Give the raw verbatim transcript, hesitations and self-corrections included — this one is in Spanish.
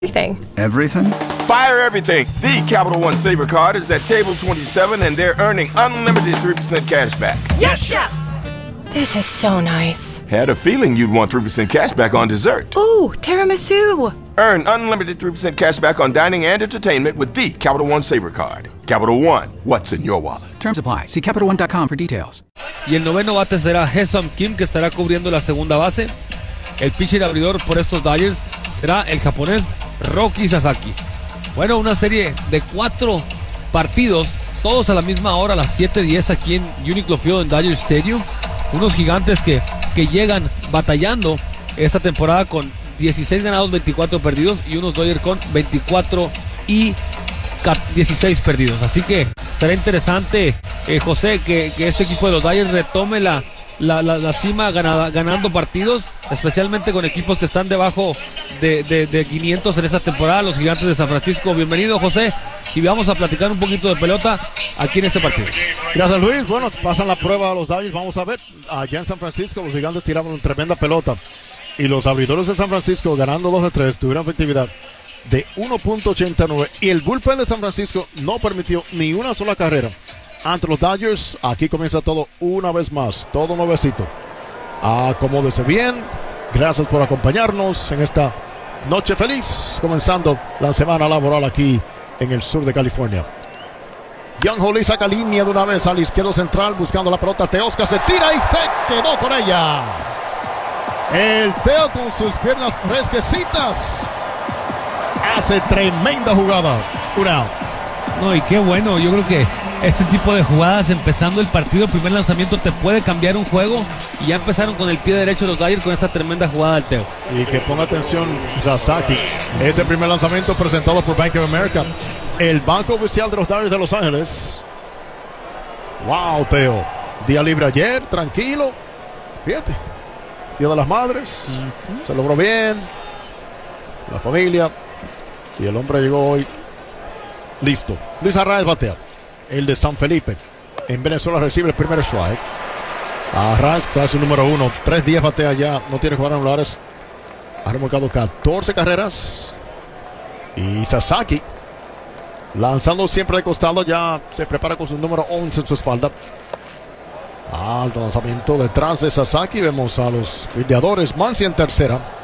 Everything. Everything? Fire everything. The Capital One Saver Card is at table twenty-seven, and they're earning unlimited three percent cash back. Yes, Chef! This is so nice. Had a feeling you'd want three percent cash back on dessert. Ooh, tiramisu! Earn unlimited three percent cash back on dining and entertainment with the Capital One Saver Card. Capital One, what's in your wallet? Terms apply. See Capital One dot com for details. Y el noveno bate será Hesam Kim, que estará cubriendo la segunda base. El pitcher abridor por estos Dodgers será el japonés Roki Sasaki. Bueno, una serie de cuatro partidos, todos a la misma hora, a las siete diez aquí en Uniqlo Field en Dodger Stadium. Unos gigantes que, que llegan batallando esta temporada con dieciséis ganados, veinticuatro perdidos, y unos Dodgers con veinticuatro y dieciséis perdidos. Así que será interesante, eh, José, que, que este equipo de los Dodgers retome la, la, la, la cima ganada, ganando partidos, especialmente con equipos que están debajo de, de, de quinientos en esta temporada, los Gigantes de San Francisco. Bienvenido, José, y vamos a platicar un poquito de pelota aquí en este partido. Gracias, Luis. Bueno, pasan la prueba a los Dodgers. Vamos a ver, allá en San Francisco los Gigantes tiraban una tremenda pelota y los abridores de San Francisco, ganando dos de tres, tuvieron efectividad de uno punto ochenta y nueve, y el bullpen de San Francisco no permitió ni una sola carrera ante los Dodgers. Aquí comienza todo una vez más, todo nuevecito. Acomódese bien. Gracias por acompañarnos en esta noche feliz, comenzando la semana laboral aquí en el sur de California. Young Holly saca línea de una vez al izquierdo central, buscando la pelota. Teoscar se tira y se quedó con ella. El Teo con sus piernas fresquecitas hace tremenda jugada. Un out. No, y qué bueno, yo creo que este tipo de jugadas empezando el partido, el primer lanzamiento te puede cambiar un juego, y ya empezaron con el pie derecho los Dodgers con esa tremenda jugada del Teo. Y que ponga atención Sasaki, ese primer lanzamiento presentado por Bank of America, el banco oficial de los Dodgers de Los Ángeles. Wow, Teo, día libre ayer, tranquilo, fíjate, Día de las Madres, uh-huh. Se logró bien, la familia, y el hombre llegó hoy listo. Luis Arraez batea, el de San Felipe en Venezuela, recibe el primer strike. Arraez está su número uno, tres diez batea ya, no tiene jugadores anulares, ha remolcado catorce carreras. Y Sasaki, lanzando siempre de costado, ya se prepara con su número once en su espalda. Alto lanzamiento detrás de Sasaki, vemos a los fildeadores. Muncy en tercera.